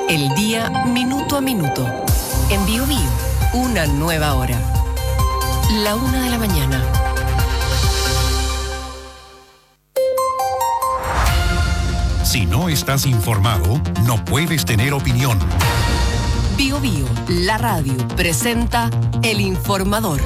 El día minuto a minuto. En Biobío, una nueva hora. 1:00 a.m. Si no estás informado, no puedes tener opinión. Biobío, la radio, presenta El Informador.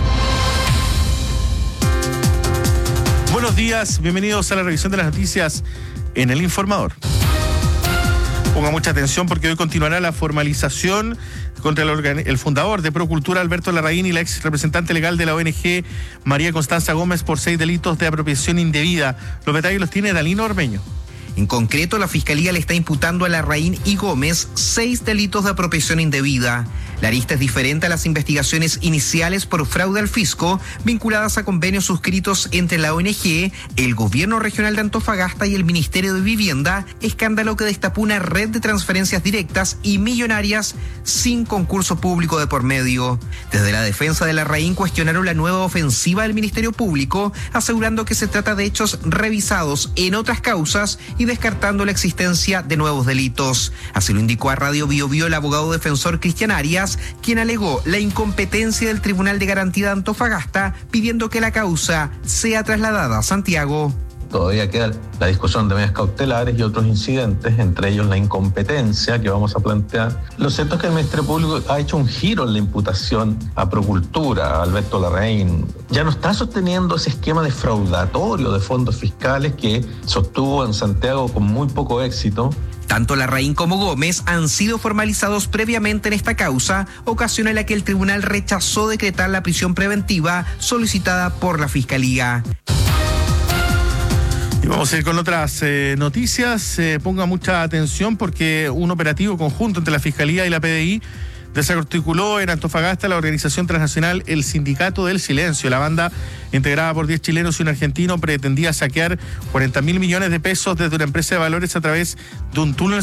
Buenos días, bienvenidos a la revisión de las noticias en El Informador. Ponga mucha atención porque hoy continuará la formalización contra el fundador de Procultura, Alberto Larraín, y la ex representante legal de la ONG, María Constanza Gómez, por 6 delitos de apropiación indebida. Los detalles los tiene Dalino Ormeño. En concreto, la Fiscalía le está imputando a Larraín y Gómez 6 delitos de apropiación indebida. La arista es diferente a las investigaciones iniciales por fraude al fisco vinculadas a convenios suscritos entre la ONG, el Gobierno Regional de Antofagasta y el Ministerio de Vivienda, escándalo que destapó una red de transferencias directas y millonarias sin concurso público de por medio. Desde la defensa de Larraín cuestionaron la nueva ofensiva del Ministerio Público, asegurando que se trata de hechos revisados en otras causas y descartando la existencia de nuevos delitos. Así lo indicó a Radio Biobío el abogado defensor Cristian Arias, quien alegó la incompetencia del Tribunal de Garantía de Antofagasta, pidiendo que la causa sea trasladada a Santiago. Todavía queda la discusión de medidas cautelares y otros incidentes, entre ellos la incompetencia que vamos a plantear. Lo cierto es que el Ministerio Público ha hecho un giro en la imputación a Procultura, a Alberto Larraín. Ya no está sosteniendo ese esquema defraudatorio de fondos fiscales que sostuvo en Santiago con muy poco éxito. Tanto Larraín como Gómez han sido formalizados previamente en esta causa, ocasión en la que el tribunal rechazó decretar la prisión preventiva solicitada por la Fiscalía. Y vamos a ir con otras noticias. Ponga mucha atención porque un operativo conjunto entre la Fiscalía y la PDI desarticuló en Antofagasta la organización transnacional El Sindicato del Silencio. La banda, integrada por 10 chilenos y un argentino, pretendía saquear 40.000 millones de pesos desde una empresa de valores a través de un túnel